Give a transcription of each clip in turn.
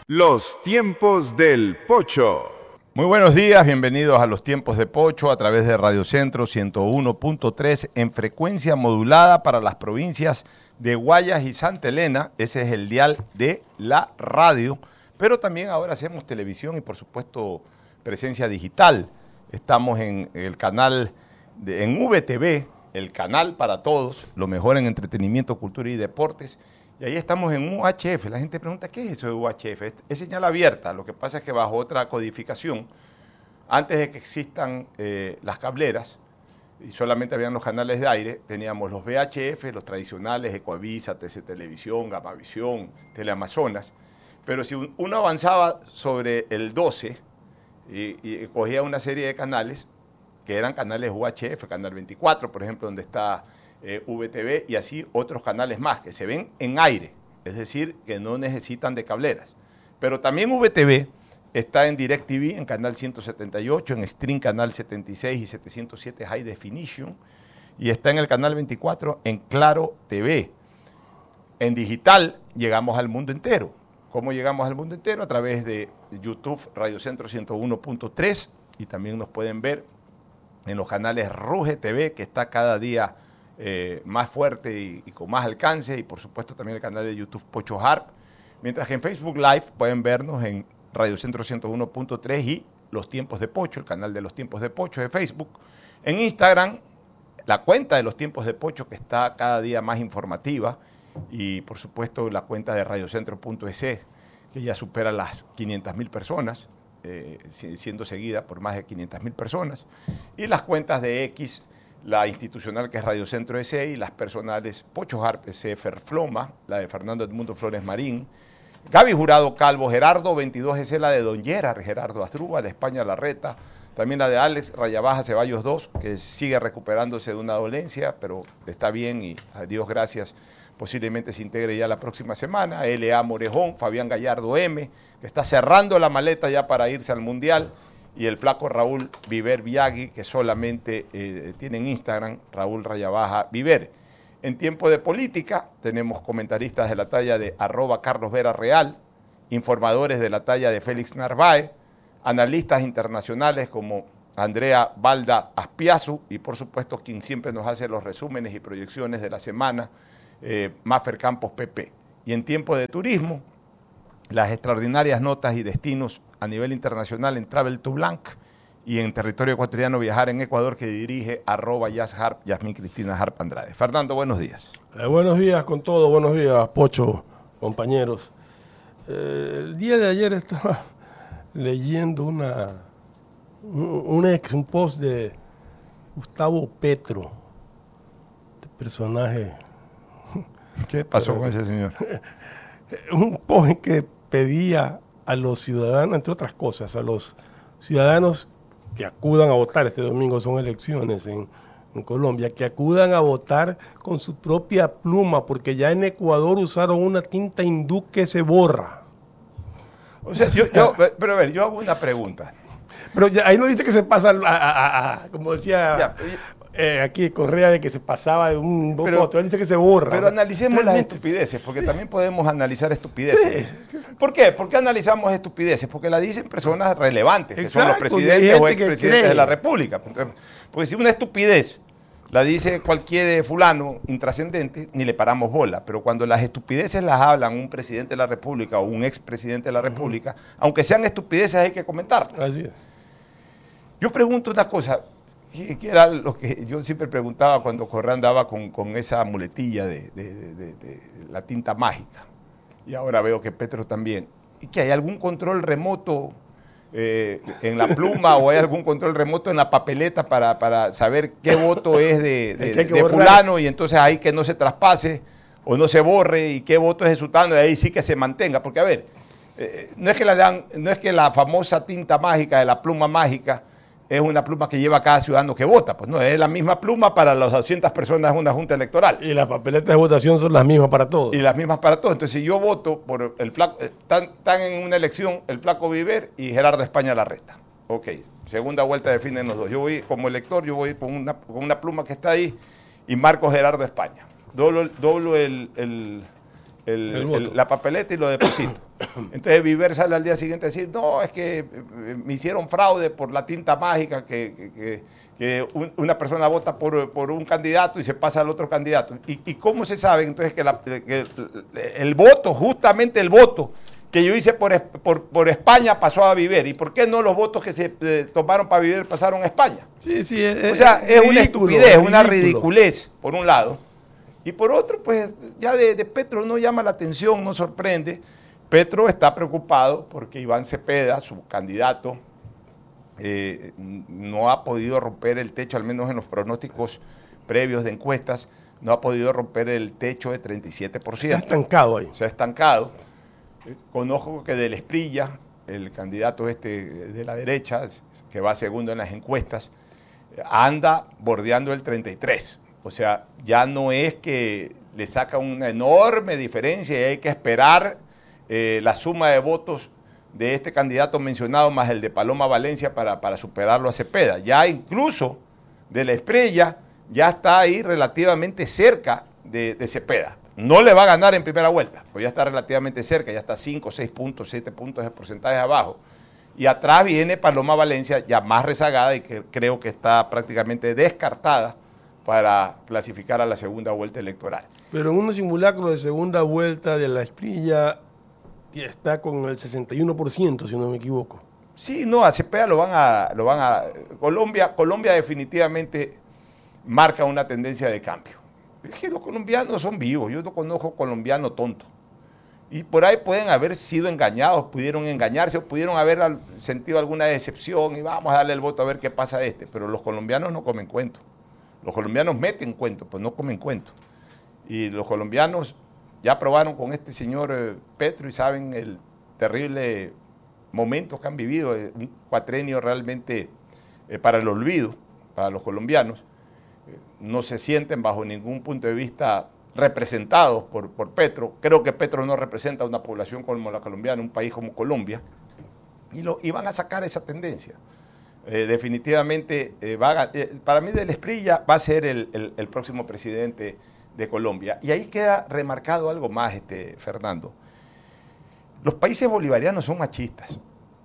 Los tiempos del Pocho. Muy buenos días, bienvenidos a Los Tiempos de Pocho a través de Radio Centro 101.3 en frecuencia modulada para las provincias de Guayas y Santa Elena. Ese es el dial de la radio, pero también ahora hacemos televisión y por supuesto presencia digital. Estamos en el canal, en VTV, el canal para todos, lo mejor en entretenimiento, cultura y deportes. Y ahí estamos en UHF. La gente pregunta, ¿qué es eso de UHF? Es señal abierta. Lo que pasa es que bajo otra codificación, antes de que existan las cableras, y solamente habían los canales de aire, teníamos los VHF, los tradicionales, Ecuavisa, TC Televisión, Gamavisión, Teleamazonas. Pero si uno avanzaba sobre el 12 y cogía una serie de canales, que eran canales UHF, Canal 24, por ejemplo, donde está VTV, y así otros canales más que se ven en aire, es decir, que no necesitan de cableras. Pero también VTV está en DirecTV, en canal 178, en Stream canal 76 y 707 High Definition, y está en el canal 24 en Claro TV. En digital llegamos al mundo entero. ¿Cómo llegamos al mundo entero? A través de YouTube, Radio Centro 101.3, y también nos pueden ver en los canales Ruge TV, que está cada día más fuerte y con más alcance, y por supuesto también el canal de YouTube Pocho Harp, mientras que en Facebook Live pueden vernos en Radio Centro 101.3 y Los Tiempos de Pocho, el canal de Los Tiempos de Pocho de Facebook. En Instagram, la cuenta de Los Tiempos de Pocho, que está cada día más informativa, y por supuesto la cuenta de radiocentro.es, que ya supera las 500.000 personas, siendo seguida por más de 500.000 personas, y las cuentas de X, la institucional, que es Radio Centro S, y las personales Pocho Harp S, Ferfloma, la de Fernando Edmundo Flores Marín, Gaby Jurado Calvo, Gerardo 22 S, la de Don Gerard, Gerardo Asdrúbal, la España Larreta, también la de Alex Rayabaja Ceballos 2, que sigue recuperándose de una dolencia, pero está bien y a Dios gracias, posiblemente se integre ya la próxima semana. L.A. Morejón, Fabián Gallardo M, que está cerrando la maleta ya para irse al Mundial, y el flaco Raúl Viver Viagui, que solamente tiene en Instagram Raúl Rayabaja Viver. En tiempo de política tenemos comentaristas de la talla de @CarlosVeraReal, informadores de la talla de Félix Narváez, analistas internacionales como Andrea Balda Aspiazu, y por supuesto quien siempre nos hace los resúmenes y proyecciones de la semana, Maffer Campos PP. Y en tiempo de turismo, las extraordinarias notas y destinos a nivel internacional en Travel to Blanc, y en territorio ecuatoriano Viajar en Ecuador, que dirige @YasHarp, Yasmín Cristina Harp Andrade. Fernando, buenos días. Buenos días con todo, buenos días, Pocho, compañeros. El día de ayer estaba leyendo un post de Gustavo Petro, este personaje. ¿Qué pasó con ese señor? Un post en que pedía a los ciudadanos, entre otras cosas, a los ciudadanos que acudan a votar, este domingo son elecciones en Colombia, que acudan a votar con su propia pluma, porque ya en Ecuador usaron una tinta hindú que se borra. O sea, pero a ver, yo hago una pregunta. Pero ya, ahí no dice que se pasa como decía aquí Correa, de que se pasaba de un voto a otro, él dice que se borra. Pero analicemos las estupideces, porque también podemos analizar estupideces. Sí. ¿Por qué? ¿Por qué analizamos estupideces? Porque la dicen personas relevantes, que son los presidentes o expresidentes de la República. Porque si una estupidez la dice cualquier fulano intrascendente, ni le paramos bola. Pero cuando las estupideces las hablan un presidente de la República o un expresidente de la República, aunque sean estupideces hay que comentarlas. Así es. Yo pregunto una cosa, que era lo que yo siempre preguntaba cuando Correa andaba con esa muletilla de la tinta mágica. Y ahora veo que Petro también. ¿Y que hay algún control remoto en la pluma o hay algún control remoto en la papeleta para saber qué voto es de fulano, y entonces ahí que no se traspase o no se borre, y qué voto es de sutano, y ahí sí que se mantenga? Porque a ver, no es que la famosa tinta mágica de la pluma mágica es una pluma que lleva cada ciudadano que vota, pues no, es la misma pluma para las 200 personas de una junta electoral. Y las papeletas de votación son las mismas para todos. Y las mismas para todos. Entonces, si yo voto por el flaco, están en una elección el flaco Viver y Gerardo España Larreta. Ok, segunda vuelta definen los dos. Yo voy como elector, yo voy con una pluma que está ahí y marco Gerardo España. Doblo la papeleta y lo deposito. Entonces Viver sale al día siguiente a decir, no, es que me hicieron fraude por la tinta mágica, que una persona vota por un candidato y se pasa al otro candidato. ¿Y cómo se sabe entonces que el voto, justamente el voto que yo hice por España pasó a Viver? ¿Y por qué no los votos que se tomaron para Viver pasaron a España? Sí, O sea, es una estupidez, una ridiculez, por un lado. Y por otro, pues ya de Petro no llama la atención, no sorprende. Petro está preocupado porque Iván Cepeda, su candidato, no ha podido romper el techo, al menos en los pronósticos previos de encuestas, no ha podido romper el techo de 37%. Está estancado ahí. Se ha estancado. Conozco que del Esprilla, el candidato de la derecha, que va segundo en las encuestas, anda bordeando el 33%. O sea, ya no es que le saca una enorme diferencia y hay que esperar la suma de votos de este candidato mencionado más el de Paloma Valencia para superarlo a Cepeda. Ya incluso de la Esprella ya está ahí relativamente cerca de Cepeda. No le va a ganar en primera vuelta, pues ya está relativamente cerca, ya está 5, 6 puntos, 7 puntos de porcentaje abajo. Y atrás viene Paloma Valencia, ya más rezagada y que creo que está prácticamente descartada para clasificar a la segunda vuelta electoral. Pero en un simulacro de segunda vuelta de la Esprilla está con el 61%, si no me equivoco. Sí, no, a Cepeda lo van a Colombia definitivamente marca una tendencia de cambio. Es que los colombianos son vivos, yo no conozco colombiano tonto. Y por ahí pueden haber sido engañados, pudieron engañarse, o pudieron haber sentido alguna decepción y vamos a darle el voto a ver qué pasa pero los colombianos no comen cuento. Los colombianos meten cuento, pues no comen cuento. Y los colombianos ya probaron con este señor Petro y saben el terrible momento que han vivido, un cuatrenio realmente para el olvido, para los colombianos. No se sienten bajo ningún punto de vista representados por Petro. Creo que Petro no representa a una población como la colombiana, un país como Colombia, y van a sacar esa tendencia. Definitivamente, para mí del Esprilla va a ser el próximo presidente de Colombia. Y ahí queda remarcado algo más, Fernando. Los países bolivarianos son machistas.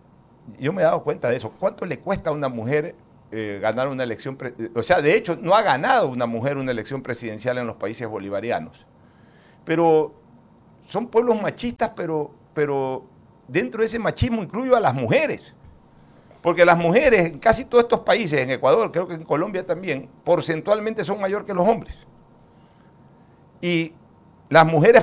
Yo me he dado cuenta de eso. ¿Cuánto le cuesta a una mujer ganar una elección? O sea, de hecho, no ha ganado una mujer una elección presidencial en los países bolivarianos. Pero son pueblos machistas, pero dentro de ese machismo incluyo a las mujeres. Porque las mujeres en casi todos estos países, en Ecuador, creo que en Colombia también, porcentualmente son mayor que los hombres. Y las mujeres,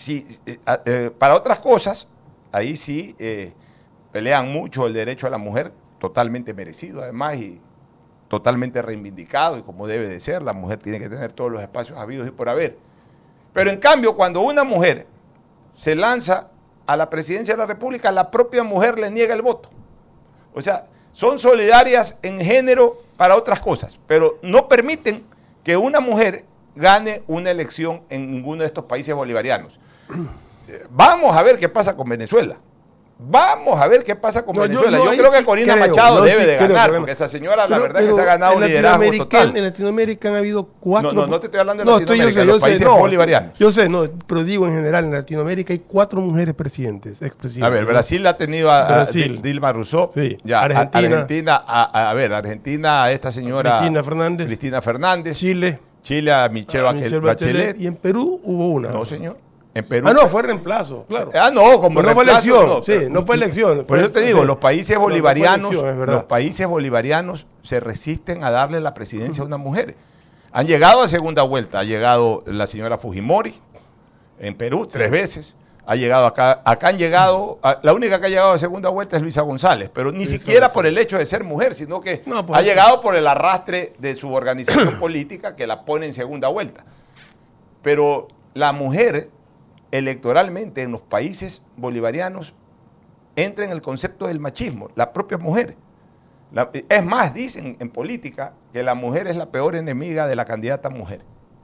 para otras cosas, ahí sí pelean mucho el derecho a la mujer, totalmente merecido además y totalmente reivindicado y como debe de ser. La mujer tiene que tener todos los espacios habidos y por haber. Pero en cambio, cuando una mujer se lanza a la presidencia de la República, la propia mujer le niega el voto. O sea, son solidarias en género para otras cosas, pero no permiten que una mujer gane una elección en ninguno de estos países bolivarianos. Vamos a ver qué pasa con Venezuela. Vamos a ver qué pasa con Venezuela. Yo creo que Corina Machado debe de ganar, porque esa señora, la verdad, que se ha ganado un liderazgo total. En Latinoamérica han habido 4... No te estoy hablando de Latinoamérica, de los países bolivarianos. Yo sé, pero digo en general, en Latinoamérica hay 4 mujeres presidentes, expresidentes. A ver, Brasil ha tenido a Dilma Rousseff. Sí. Ya, Argentina, Argentina, a esta señora... Cristina Fernández. Chile a Michelle Bachelet. Y en Perú hubo una. No, señor. En Perú. No, fue reemplazo, claro. Como no fue elección. No fue elección. Por eso te digo, los países bolivarianos se resisten a darle la presidencia a una mujer. Han llegado a segunda vuelta. Ha llegado la señora Fujimori en Perú 3 veces. Ha llegado acá han llegado, la única que ha llegado a segunda vuelta es Luisa González, pero ni siquiera por el hecho de ser mujer, sino que ha llegado por el arrastre de su organización política que la pone en segunda vuelta. Pero la mujer electoralmente en los países bolivarianos entra en el concepto del machismo, la propia mujer. Es más, dicen en política que la mujer es la peor enemiga de la candidata mujer.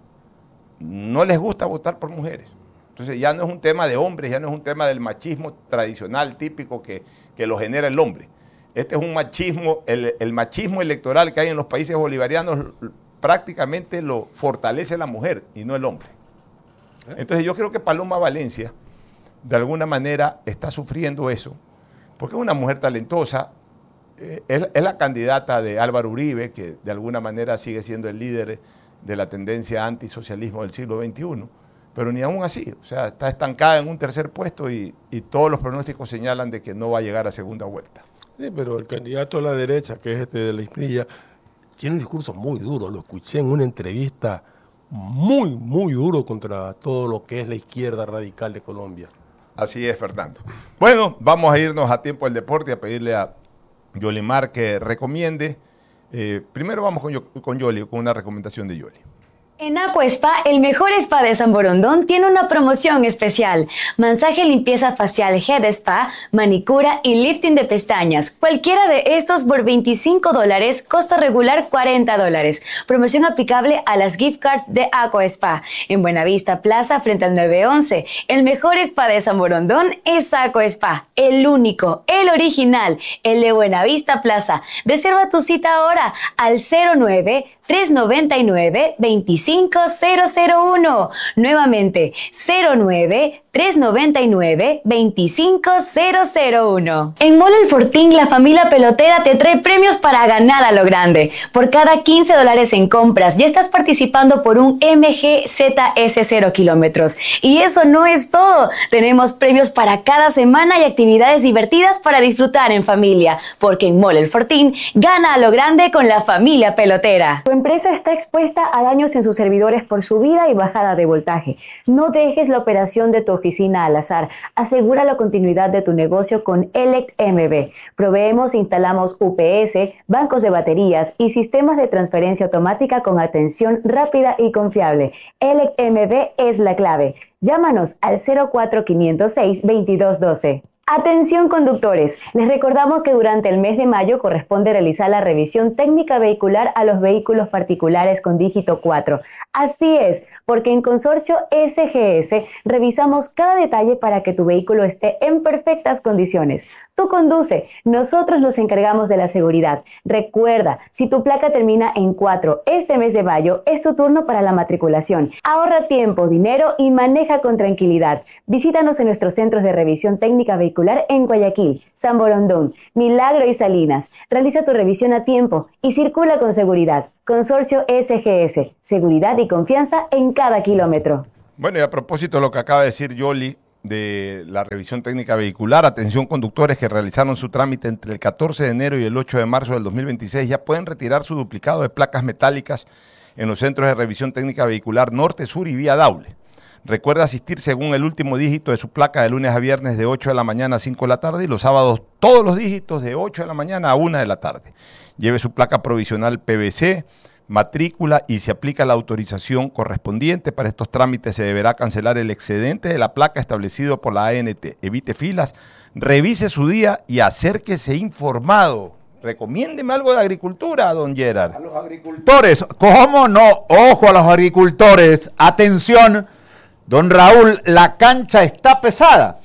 No les gusta votar por mujeres. Entonces ya no es un tema de hombres, ya no es un tema del machismo tradicional, típico que lo genera el hombre. Este es un machismo, el machismo electoral que hay en los países bolivarianos prácticamente lo fortalece la mujer y no el hombre. Entonces yo creo que Paloma Valencia, de alguna manera, está sufriendo eso, porque es una mujer talentosa, es la candidata de Álvaro Uribe, que de alguna manera sigue siendo el líder de la tendencia antisocialismo del siglo XXI, pero ni aún así, o sea, está estancada en un tercer puesto y todos los pronósticos señalan de que no va a llegar a segunda vuelta. Sí, pero el candidato a la derecha, que es de la Isprilla, tiene un discurso muy duro. Lo escuché en una entrevista muy, muy duro contra todo lo que es la izquierda radical de Colombia. Así es, Fernando. Bueno, vamos a irnos a Tiempo del Deporte y a pedirle a Yolimar que recomiende. Primero vamos con Yoli, con una recomendación de Yoli. En Aquaspa, el mejor spa de San Borondón, tiene una promoción especial. Masaje, limpieza facial, head spa, manicura y lifting de pestañas. Cualquiera de estos por $25, costo regular $40. Promoción aplicable a las gift cards de Aquaspa. En Buenavista Plaza, frente al 911. El mejor spa de San Borondón es Aquaspa. El único, el original, el de Buenavista Plaza. Reserva tu cita ahora al 09-399-25001. Nuevamente, 09-399-25001. En Mall El Fortín, la familia pelotera te trae premios para ganar a lo grande. Por cada $15 en compras, ya estás participando por un MG ZS 0 kilómetros. Y eso no es todo. Tenemos premios para cada semana y actividades divertidas para disfrutar en familia. Porque en Mall El Fortín, gana a lo grande con la familia pelotera. Tu empresa está expuesta a daños en sus servidores por subida y bajada de voltaje. No dejes la operación de tu oficina al azar. Asegura la continuidad de tu negocio con Elect MB. Proveemos e instalamos UPS, bancos de baterías y sistemas de transferencia automática con atención rápida y confiable. Elect MB es la clave. Llámanos al 04-506-2212. Atención conductores, les recordamos que durante el mes de mayo corresponde realizar la revisión técnica vehicular a los vehículos particulares con dígito 4. Así es, porque en Consorcio SGS revisamos cada detalle para que tu vehículo esté en perfectas condiciones. Tú conduce, nosotros nos encargamos de la seguridad. Recuerda, si tu placa termina en 4 este mes de mayo, es tu turno para la matriculación. Ahorra tiempo, dinero y maneja con tranquilidad. Visítanos en nuestros centros de revisión técnica vehicular en Guayaquil, San Borondón, Milagro y Salinas. Realiza tu revisión a tiempo y circula con seguridad. Consorcio SGS, seguridad y confianza en cada kilómetro. Bueno, y a propósito de lo que acaba de decir Yoli, de la revisión técnica vehicular, atención conductores que realizaron su trámite entre el 14 de enero y el 8 de marzo del 2026, ya pueden retirar su duplicado de placas metálicas en los centros de revisión técnica vehicular Norte, Sur y Vía Daule. Recuerda asistir según el último dígito de su placa de lunes a viernes de 8 de la mañana a 5 de la tarde y los sábados todos los dígitos de 8 de la mañana a 1 de la tarde. Lleve su placa provisional PVC, matrícula y se aplica la autorización correspondiente. Para estos trámites se deberá cancelar el excedente de la placa establecido por la ANT. Evite filas, revise su día y acérquese informado. Recomiéndeme algo de agricultura, don Gerard. A los agricultores, ¿cómo no? Ojo a los agricultores, atención, don Raúl, la cancha está pesada.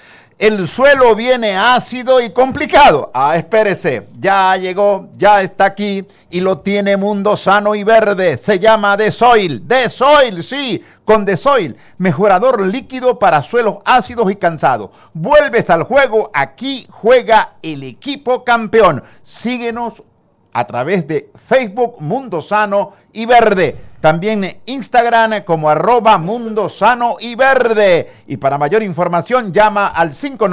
El suelo viene ácido y complicado. Espérese, ya llegó, ya está aquí y lo tiene Mundo Sano y Verde. Se llama Desoil. Desoil, sí, con Desoil. Mejorador líquido para suelos ácidos y cansados. Vuelves al juego, aquí juega el equipo campeón. Síguenos a través de Facebook Mundo Sano y Verde. También en Instagram como @Mundo Sano y Verde. Y para mayor información llama al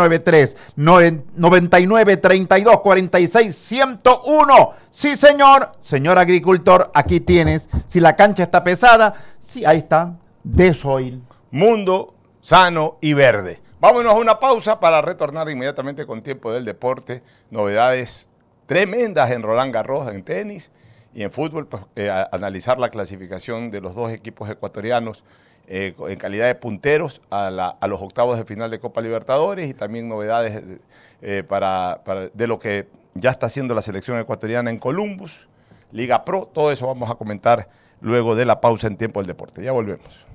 593-9932-46-101. Sí, señor agricultor, aquí tienes. Si la cancha está pesada, sí, ahí está, Desoil. Mundo Sano y Verde. Vámonos a una pausa para retornar inmediatamente con Tiempo del Deporte. Novedades tremendas en Roland Garros, en tenis. Y en fútbol, pues, analizar la clasificación de los dos equipos ecuatorianos en calidad de punteros a los octavos de final de Copa Libertadores y también novedades de lo que ya está haciendo la selección ecuatoriana en Columbus, Liga Pro. Todo eso vamos a comentar luego de la pausa en Tiempo del Deporte. Ya volvemos.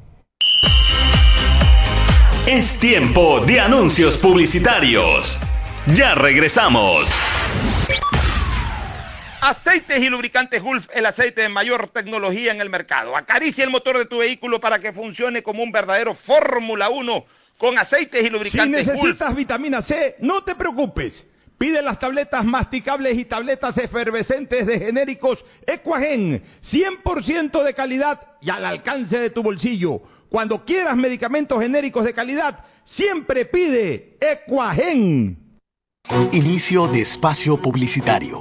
Es tiempo de anuncios publicitarios. Ya regresamos. Aceites y lubricantes Gulf, el aceite de mayor tecnología en el mercado. Acaricia el motor de tu vehículo para que funcione como un verdadero Fórmula 1 con aceites y lubricantes Gulf. Si necesitas vitamina C, no te preocupes. Pide las tabletas masticables y tabletas efervescentes de genéricos Equagen, 100% de calidad y al alcance de tu bolsillo. Cuando quieras medicamentos genéricos de calidad, siempre pide Equagen. Inicio de espacio publicitario.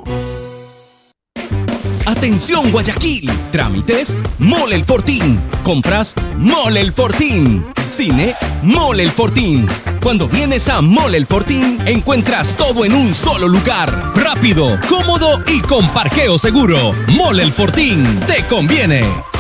Atención Guayaquil, trámites Mole El Fortín, compras Mole El Fortín, cine Mole El Fortín. Cuando vienes a Mole El Fortín encuentras todo en un solo lugar, rápido, cómodo y con parqueo seguro. Mole El Fortín, te conviene.